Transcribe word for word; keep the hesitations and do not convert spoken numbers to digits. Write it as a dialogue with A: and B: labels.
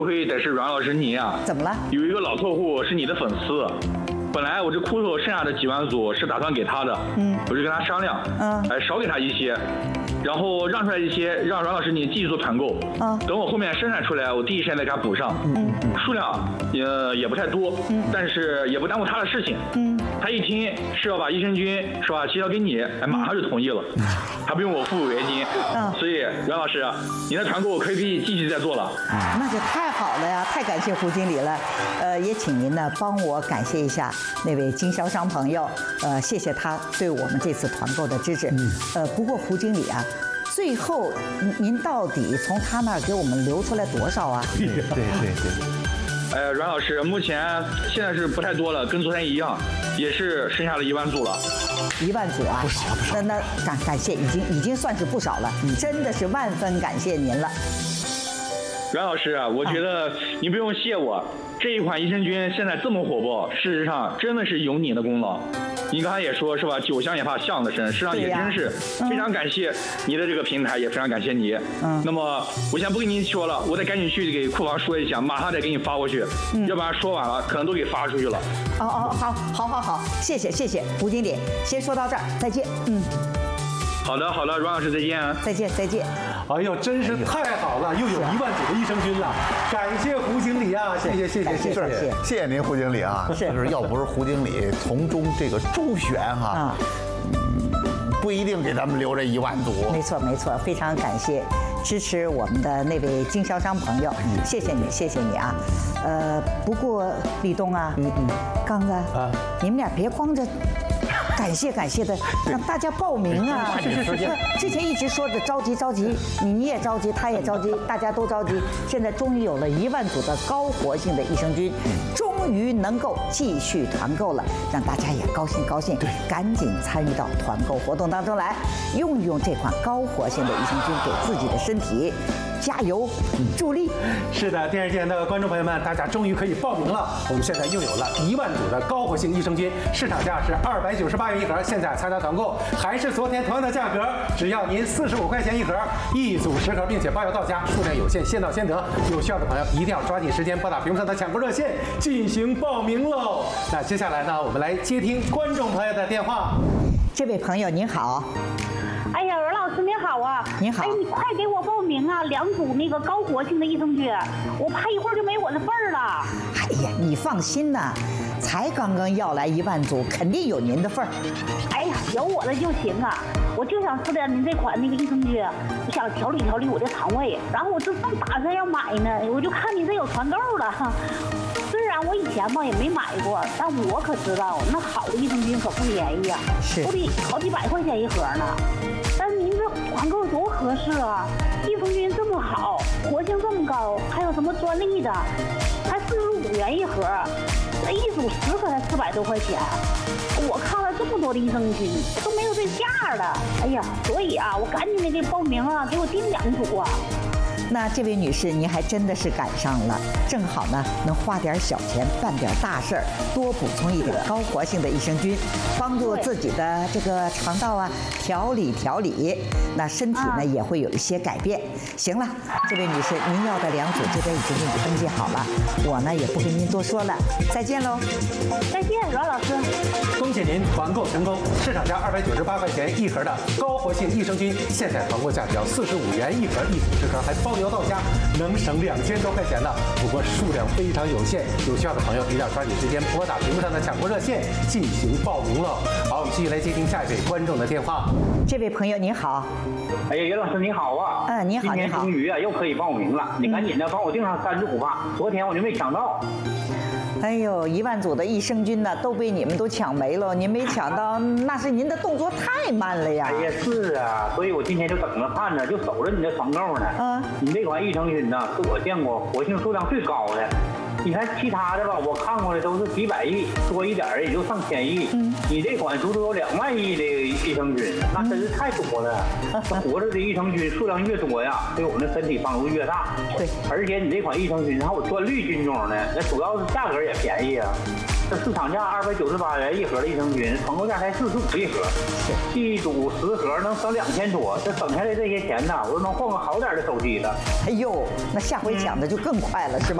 A: 亏得是阮老师你啊！
B: 怎么了？
A: 有一个老客户是你的粉丝，本来我这库头剩下的几万组是打算给他的，嗯，我就跟他商量，嗯，哎，少给他一些，然后让出来一些，让阮老师你继续做团购，嗯，等我后面生产出来，我第一时间再给他补上，嗯，数量也也不太多，嗯，但是也不耽误他的事情，嗯，他一听是要把益生菌是吧，介绍给你，哎，马上就同意了，还不用我付违约金，嗯，所以阮老师，你的团购可以可以继续再做了，
B: 那就太好了呀，太感谢胡经理了，呃，也请您呢帮我感谢一下那位经销商朋友，呃，谢谢他对我们这次团购的支持，嗯，呃，不过胡经理啊。最后，您到底从他那儿给我们留出来多少啊？
C: 对对对。
A: 哎，阮老师，目前现在是不太多了，跟昨天一样，也是剩下了一万组了。
B: 一万组啊？
C: 不少不少。
B: 那那感感谢，已经已经算是不少了，嗯、真的是万分感谢您了。
A: 阮老师，我觉得你不用谢我，这一款益生菌现在这么火爆，事实上真的是有你的功劳。你刚才也说是吧，酒香也怕巷子深，实际上也真是非常感谢你的这个平台，也非常感谢你。嗯，那么我先不跟您说了，我得赶紧去给库房说一下，马上得给你发过去，嗯、要不然说晚了可能都给发出去了。
B: 哦哦，好，好，好，好，谢谢，谢谢，胡经理，先说到这儿，再见。嗯。
A: 好的，好的，阮老师再见。
B: 再见，再见。
C: 哎呦，真是太好了，又有一万组的益生菌了，感谢胡经理啊！谢谢，谢谢，谢谢，
D: 谢谢您，胡经理啊！
B: 是，
D: 就是要不是胡经理从中这个周旋哈，啊，不一定给咱们留这一万组。
B: 没错，没错，非常感谢支持我们的那位经销商朋友，谢谢你，谢谢你啊！呃，不过立冬啊，嗯嗯，刚子啊，你们俩别光着。感谢感谢的，让大家报名啊！是是是，之前一直说着着急着急，你你也着急，他也着急，大家都着急。现在终于有了一万组的高活性的益生菌，终于能够继续团购了，让大家也高兴高兴。对，赶紧参与到团购活动当中来，用一用这款高活性的益生菌，给自己的身体加油助力。
C: 是的，电视机前的观众朋友们，大家终于可以报名了。我们现在又有了一万组的高活性益生菌，市场价是二百九十八元一盒，现在参加团购还是昨天同样的价格，只要您四十五块钱一盒，一组十盒，并且包邮到家，数量有限，先到先得。有需要的朋友一定要抓紧时间拨打屏幕上的抢购热线进行报名喽。那接下来呢，我们来接听观众朋友的电话。
B: 这位朋友您好。
E: 哎呀，阮老师你好啊！
B: 你好。
E: 哎，你快给我报名啊！两组那个高活性的益生菌，我怕一会儿就没我的份儿了。
B: 哎呀，你放心呐，才刚刚要来一万组，肯定有您的份儿。
E: 哎呀，有我的就行啊！我就想吃点您这款那个益生菌，我想调理调理我的肠胃。然后我这正打算要买呢，我就看你这有团购了。虽然我以前吧也没买过，但我可知道那好的益生菌可不便宜呀，
B: 是
E: 都得好几百块钱一盒呢。但是您这团购多合适啊！益生菌这么好，活性这么高，还有什么专利的，才四十五元一盒，这一组十盒才四百多块钱。我看了这么多的益生菌，都没有这价的。哎呀，所以啊，我赶紧的给报名啊，给我订两组啊。
B: 那这位女士，您还真的是赶上了，正好呢，能花点小钱办点大事儿，多补充一点高活性的益生菌，帮助自己的这个肠道啊调理调理，那身体呢也会有一些改变。行了，这位女士，您要的两组这边已经给你登记好了，我呢也不跟您多说了，再见喽。
E: 再见，阮老师。
C: 恭喜您团购成功，市场价二百九十八块钱一盒的高活性益生菌，现在团购价只要四十五元一盒，一组十盒还包邮到家，能省两千多块钱呢。不过数量非常有限，有需要的朋友一定要抓紧时间拨打屏幕上的抢购热线进行报名了。好，我们继续来接听下一位观众的电话。
B: 这位朋友您好。
F: 哎呀，袁老师你好啊！
B: 嗯，你好，
F: 今天终于啊又可以报名了，你赶紧的帮我订上三组吧，昨天我就没抢到。
B: 哎呦，一万组的益生菌呢，都被你们都抢没了，您没抢到，那是您的动作太慢了呀。
F: 哎呀，是啊，所以我今天就等着看着，就守着你的团购呢。嗯，你这款益生菌呢，是我见过活性数量最高的。你看其他的吧，我看过的都是几百亿，多一点也就上千亿。嗯，你这款足足有两万亿的益生菌，那真是太多了。这活着的益生菌数量越多呀，对我们的身体帮助越大。
B: 对，
F: 而且你这款益生菌还有专利菌种呢，那主要是价格也便宜啊。 这市场价二百九十八元一盒的益生菌，团购价才四十五一盒，一组十盒能省两千多，这省下来这些钱呢，我都能换个好点的手机了。
B: 哎呦，那下回讲的就更快了，是吧？